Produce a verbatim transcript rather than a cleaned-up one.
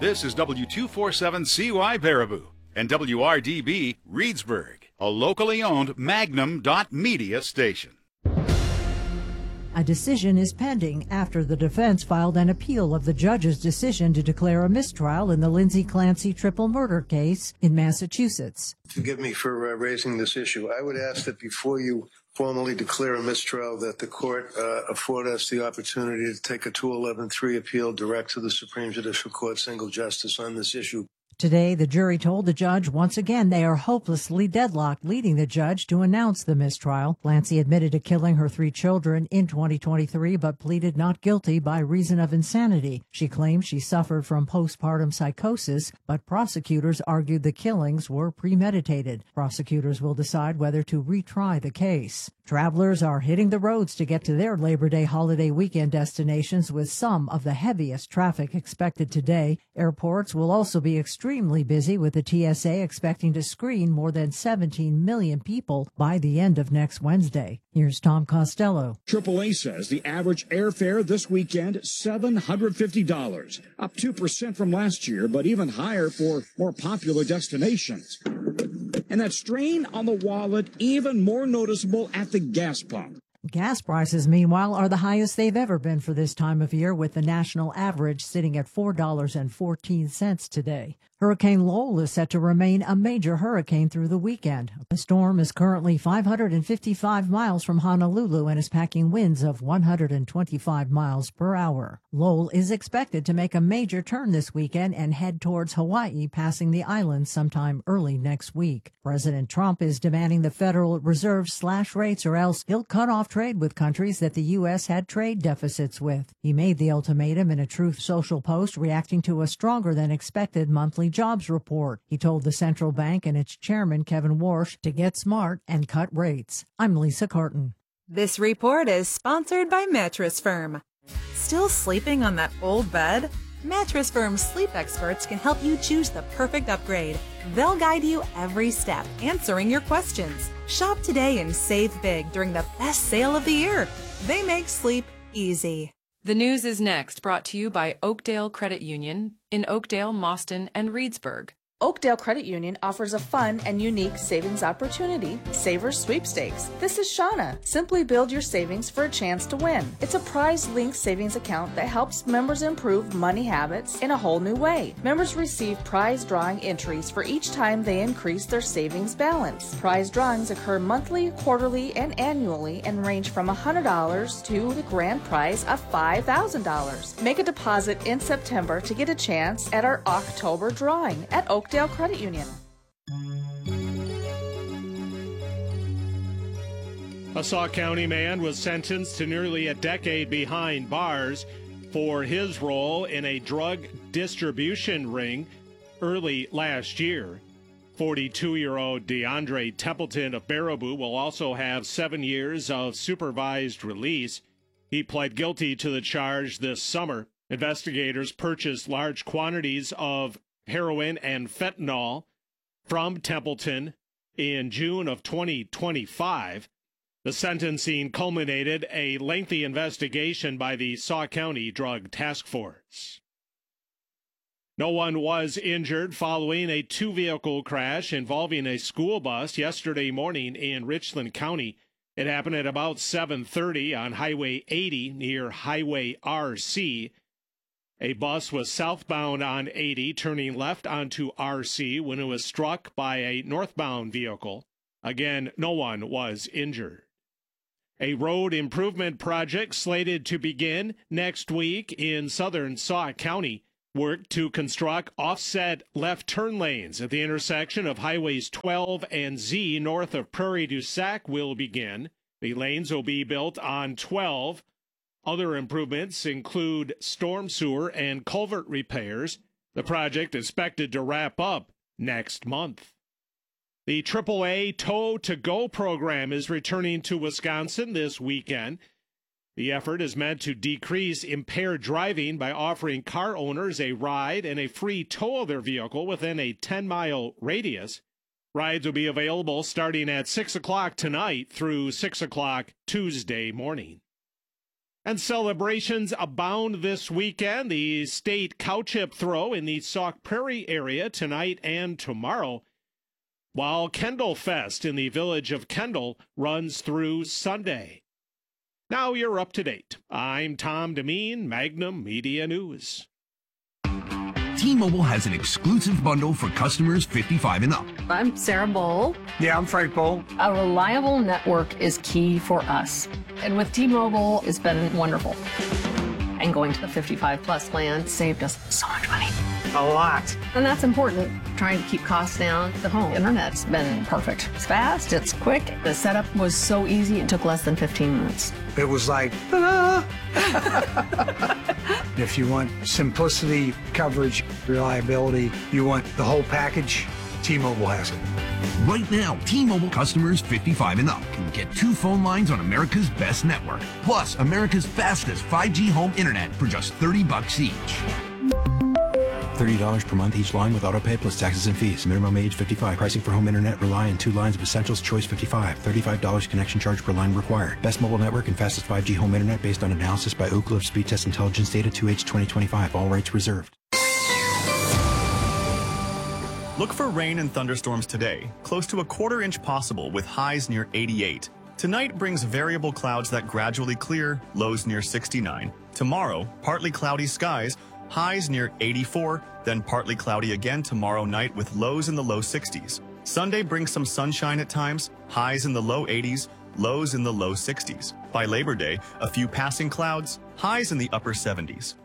This is W two forty-seven C Y Baraboo and W R D B Reedsburg, a locally owned Magnum dot media station. A decision is pending after the defense filed an appeal of the judge's decision to declare a mistrial in the Lindsay Clancy triple murder case in Massachusetts. Forgive me for uh, raising this issue. I would ask that before you formally declare a mistrial, that the court uh, afford us the opportunity to take a two eleven three appeal direct to the Supreme Judicial Court single justice on this issue. Today, the jury told the judge once again they are hopelessly deadlocked, leading the judge to announce the mistrial. Clancy admitted to killing her three children in twenty twenty-three, but pleaded not guilty by reason of insanity. She claimed she suffered from postpartum psychosis, but prosecutors argued the killings were premeditated. Prosecutors will decide whether to retry the case. Travelers are hitting the roads to get to their Labor Day holiday weekend destinations, with some of the heaviest traffic expected today. Airports will also be extremely busy, with the T S A expecting to screen more than seventeen million people by the end of next Wednesday. Here's Tom Costello. triple A says the average airfare this weekend, seven hundred fifty dollars, up two percent from last year, but even higher for more popular destinations. And that strain on the wallet even more noticeable at the gas pump. Gas prices, meanwhile, are the highest they've ever been for this time of year, with the national average sitting at four dollars and fourteen cents today. Hurricane Lowell is set to remain a major hurricane through the weekend. The storm is currently five hundred fifty-five miles from Honolulu and is packing winds of one hundred twenty-five miles per hour. Lowell is expected to make a major turn this weekend and head towards Hawaii, passing the island sometime early next week. President Trump is demanding the Federal Reserve slash rates, or else he'll cut off trade with countries that the U S had trade deficits with. He made the ultimatum in a Truth Social post, reacting to a stronger than expected monthly jobs report. He told the central bank and its chairman, Kevin Warsh, to get smart and cut rates. I'm Lisa Carton. This report is sponsored by Mattress Firm. Still sleeping on that old bed? Mattress Firm's sleep experts can help you choose the perfect upgrade. They'll guide you every step, answering your questions. Shop today and save big during the best sale of the year. They make sleep easy. The news is next, brought to you by Oakdale Credit Union in Oakdale, Mauston, and Reedsburg. Oakdale Credit Union offers a fun and unique savings opportunity, Savers Sweepstakes. This is Shauna. Simply build your savings for a chance to win. It's a prize-linked savings account that helps members improve money habits in a whole new way. Members receive prize drawing entries for each time they increase their savings balance. Prize drawings occur monthly, quarterly, and annually and range from one hundred dollars to the grand prize of five thousand dollars. Make a deposit in September to get a chance at our October drawing at Oakdale Oakdale Credit Union. A Sauk County man was sentenced to nearly a decade behind bars for his role in a drug distribution ring early last year. forty-two-year-old DeAndre Templeton of Baraboo will also have seven years of supervised release. He pled guilty to the charge this summer. Investigators purchased large quantities of heroin and fentanyl from Templeton in June of twenty twenty-five. The sentencing culminated a lengthy investigation by the Sauk County Drug Task Force. No one was injured following a two-vehicle crash involving a school bus yesterday morning in Richland County. It happened at about seven thirty on Highway eighty near Highway R C. A bus was southbound on eighty, turning left onto R C when it was struck by a northbound vehicle. Again, no one was injured. A road improvement project slated to begin next week in southern Sauk County. Work to construct offset left turn lanes at the intersection of Highways twelve and Z north of Prairie du Sac will begin. The lanes will be built on twelve. Other improvements include storm sewer and culvert repairs. The project is expected to wrap up next month. The triple A Tow to Go program is returning to Wisconsin this weekend. The effort is meant to decrease impaired driving by offering car owners a ride and a free tow of their vehicle within a ten-mile radius. Rides will be available starting at six o'clock tonight through six o'clock Tuesday morning. And celebrations abound this weekend. The state cow chip throw in the Sauk Prairie area tonight and tomorrow, while Kendall Fest in the village of Kendall runs through Sunday. Now you're up to date. I'm Tom Demeen, Magnum Media News. T-Mobile has an exclusive bundle for customers fifty-five and up. I'm Sarah Bowl. Yeah, I'm Frank Bowl. A reliable network is key for us. And with T-Mobile, it's been wonderful. And going to the fifty-five plus plan saved us so much money. A lot. And that's important, trying to keep costs down. The home internet's been perfect. It's fast, it's quick. The setup was so easy, it took less than fifteen minutes. It was like, ah! If you want simplicity, coverage, reliability, you want the whole package, T-Mobile has it. Right now, T-Mobile customers fifty-five and up can get two phone lines on America's best network, plus America's fastest five G home internet for just thirty bucks each. thirty dollars per month each line with autopay plus taxes and fees. Minimum age fifty-five. Pricing for home internet rely on two lines of Essentials Choice fifty-five. thirty-five dollars connection charge per line required. Best mobile network and fastest five G home internet based on analysis by Ookla of Speed Test Intelligence Data two H twenty twenty-five. All rights reserved. Look for rain and thunderstorms today, close to a quarter inch possible with highs near eighty-eight. Tonight brings variable clouds that gradually clear, lows near sixty-nine. Tomorrow, partly cloudy skies, highs near eighty-four, then partly cloudy again tomorrow night with lows in the low sixties. Sunday brings some sunshine at times, highs in the low eighties, lows in the low sixties. By Labor Day, a few passing clouds, highs in the upper seventies.